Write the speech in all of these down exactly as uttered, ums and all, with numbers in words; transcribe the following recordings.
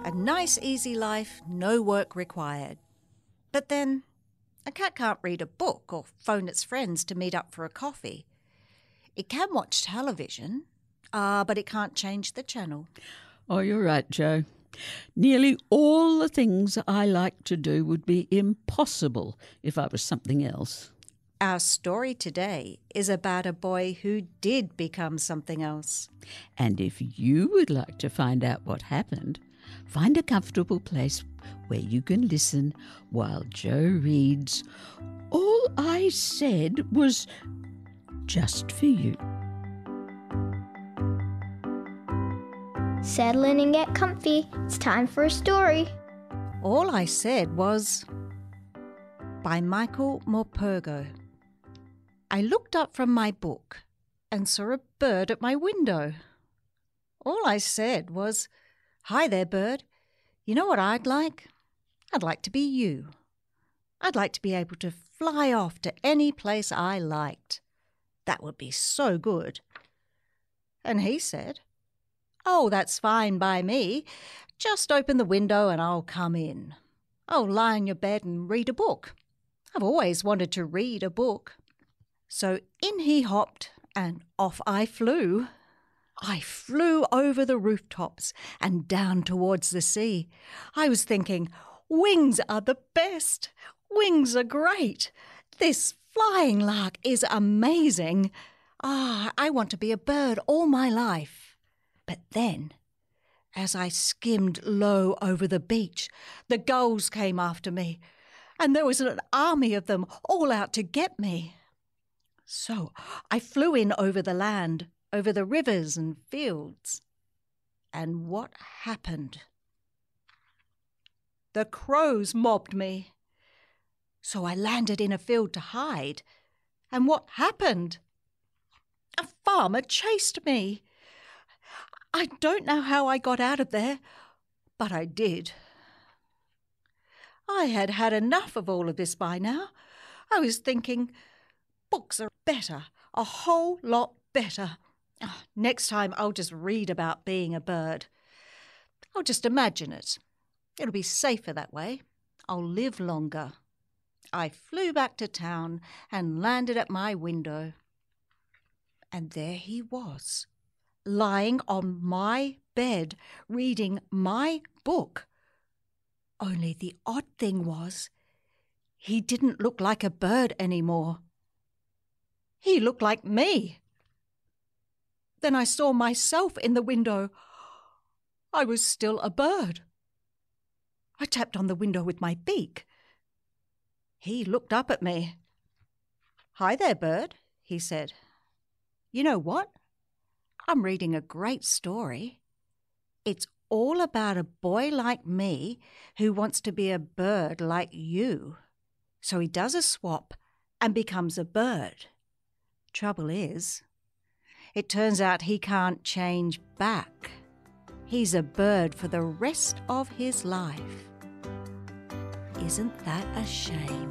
A nice, easy life, no work required. But then, a cat can't read a book or phone its friends to meet up for a coffee. It can watch television, ah, but it can't change the channel. Oh, you're right, Joe. Nearly all the things I like to do would be impossible if I was something else. Our story today is about a boy who did become something else. And if you would like to find out what happened, find a comfortable place where you can listen while Joe reads All I Said Was Just For You. Settle in and get comfy. It's time for a story. All I Said Was by Michael Morpurgo. I looked up from my book and saw a bird at my window. All I said was, "Hi there, bird. You know what I'd like? I'd like to be you. I'd like to be able to fly off to any place I liked. That would be so good." And he said, "Oh, that's fine by me. Just open the window and I'll come in. I'll lie on your bed and read a book. I've always wanted to read a book." So in he hopped and off I flew. I flew over the rooftops and down towards the sea. I was thinking, wings are the best. Wings are great. This flying lark is amazing. Ah, I want to be a bird all my life. But then, as I skimmed low over the beach, the gulls came after me, and there was an army of them all out to get me. So I flew in over the land, over the rivers and fields. And what happened? The crows mobbed me. So I landed in a field to hide. And what happened? A farmer chased me. I don't know how I got out of there, but I did. I had had enough of all of this by now. I was thinking, books are better, a whole lot better. Oh, next time I'll just read about being a bird. I'll just imagine it. It'll be safer that way. I'll live longer. I flew back to town and landed at my window. And there he was, lying on my bed, reading my book. Only the odd thing was, he didn't look like a bird anymore. He looked like me. Then I saw myself in the window. I was still a bird. I tapped on the window with my beak. He looked up at me. "Hi there, bird," he said. "You know what? I'm reading a great story. It's all about a boy like me who wants to be a bird like you. So he does a swap and becomes a bird. Trouble is, it turns out he can't change back. He's a bird for the rest of his life. Isn't that a shame?"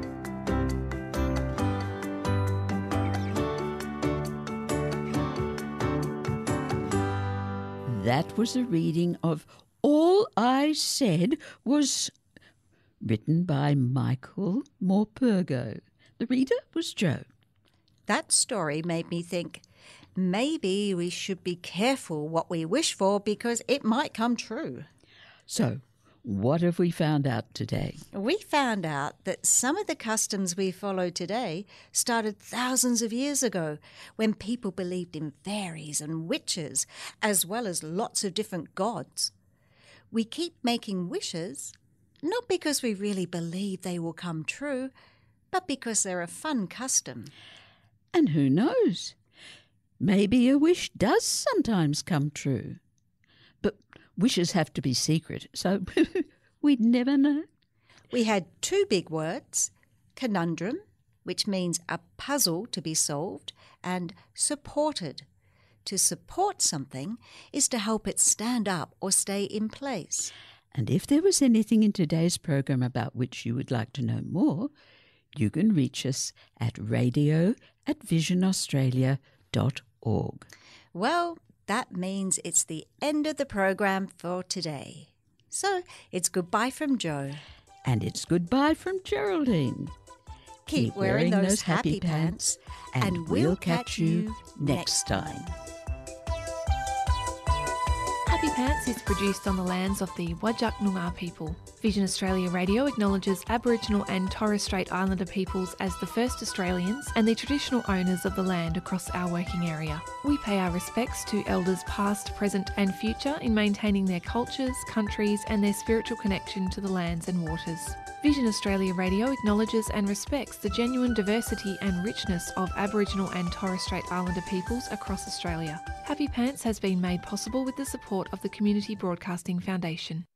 That was a reading of All I Said Was, written by Michael Morpurgo. The reader was Joe. That story made me think, maybe we should be careful what we wish for because it might come true. So, what have we found out today? We found out that some of the customs we follow today started thousands of years ago when people believed in fairies and witches, as well as lots of different gods. We keep making wishes, not because we really believe they will come true, but because they're a fun custom. And who knows? Maybe a wish does sometimes come true. But wishes have to be secret, so we'd never know. We had two big words, conundrum, which means a puzzle to be solved, and supported. To support something is to help it stand up or stay in place. And if there was anything in today's program about which you would like to know more, you can reach us at radio at vision australia dot org. Well, that means it's the end of the program for today. So it's goodbye from Joe. And it's goodbye from Geraldine. Keep, wearing, wearing those happy pants, pants and we'll catch you next time. Happy Pants is produced on the lands of the Whadjuk Noongar people. Vision Australia Radio acknowledges Aboriginal and Torres Strait Islander peoples as the first Australians and the traditional owners of the land across our working area. We pay our respects to elders past, present and future in maintaining their cultures, countries and their spiritual connection to the lands and waters. Vision Australia Radio acknowledges and respects the genuine diversity and richness of Aboriginal and Torres Strait Islander peoples across Australia. Happy Pants has been made possible with the support of the Community Broadcasting Foundation.